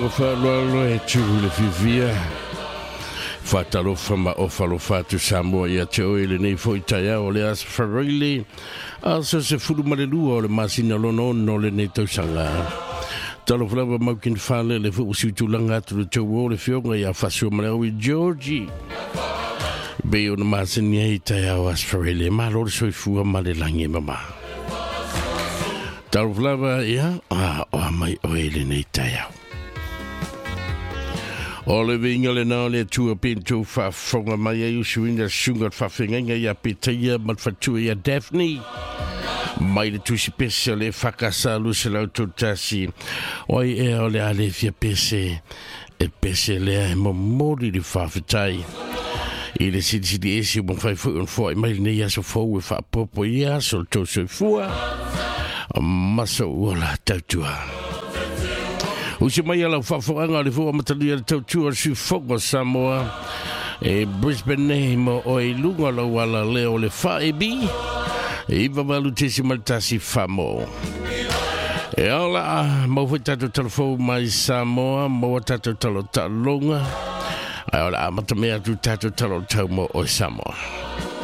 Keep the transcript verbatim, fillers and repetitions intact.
Whaalolo e tūru le whiwhia Whatalofa ma o whalofatu Samoa ia te oele nei whoitaia o le asfarile Asa se furu marelua o le masina lono no le nei tausanga Talo flawa maukin whale le fu usiutulanga atu le tau o le whionga ia whasua marau i Georgie Be o na masina i taia o asfarile ma lor soifua ma le langi mama Talo flawa ia a o mai oele nei taia O le vinga le nao le tua pinto fa fonga mai e usuinga sungat fa fingenga ia pitaia mat fatua ia Daphne. Mai le tusi pese le whakasalu se lau totasi. Oi e o le ale fia pese. E pese lea e momori li whawhitai. I le sidi sidi esi o mwhai fu un fua. I mai le nei aso fau e whapopo ia so le toso e fua. Masa uola tautua. Usi mai ala whawhanga le fua matalia le tautua si whonga Samoa e Brisbane nei mo o e lunga la wala leo le whaebi e iwa walu tesi maltasi whamo. E ala mau hui tato talafou mai Samoa mau tato talo talonga e ala amata mea tu tato talo tau mo o Samoa.